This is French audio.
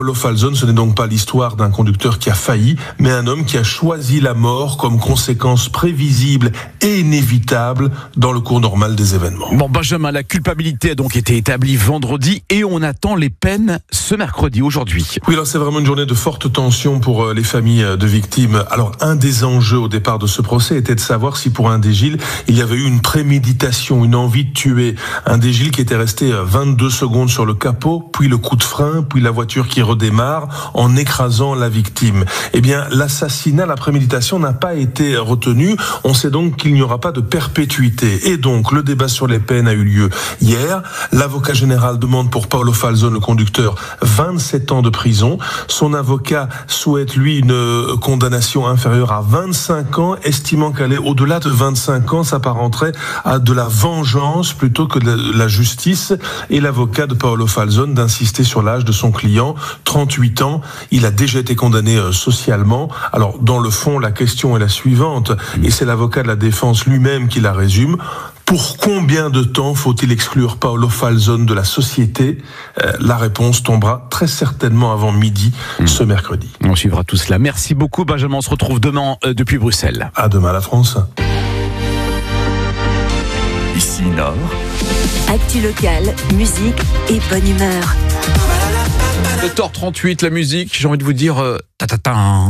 Paolo Falzone, ce n'est donc pas l'histoire d'un conducteur qui a failli, mais un homme qui a choisi la mort comme conséquence prévisible et inévitable dans le cours normal des événements. Bon, Benjamin, la culpabilité a donc été établie vendredi et on attend les peines ce mercredi, aujourd'hui. Oui, alors c'est vraiment une journée de forte tension pour les familles de victimes. Alors, un des enjeux au départ de ce procès était de savoir si pour Indégil, il y avait eu une préméditation, une envie de tuer. Indégil qui était resté 22 secondes sur le capot, puis le coup de frein, puis la voiture qui redémarre en écrasant la victime. Eh bien, l'assassinat, la préméditation n'a pas été retenu. On sait donc qu'il n'y aura pas de perpétuité. Et donc, le débat sur les peines a eu lieu hier. L'avocat général demande pour Paolo Falzone, le conducteur, 27 ans de prison. Son avocat souhaite, lui, une condamnation inférieure à 25 ans, estimant qu'elle est au-delà de 25 ans, s'apparenterait à de la vengeance plutôt que de la justice. Et l'avocat de Paolo Falzone d'insister sur l'âge de son client, 38 ans. Il a déjà été condamné socialement. Alors, dans le fond, la question est la suivante, et c'est l'avocat de la défense lui-même qui la résume. Pour combien de temps faut-il exclure Paolo Falzone de la société ? La réponse tombera très certainement avant midi ce mercredi. On suivra tout cela. Merci beaucoup, Benjamin. On se retrouve demain depuis Bruxelles. À demain, la France. Ici Nord. Actu locale, musique et bonne humeur. 7h38, la musique, j'ai envie de vous dire ta-ta-ta.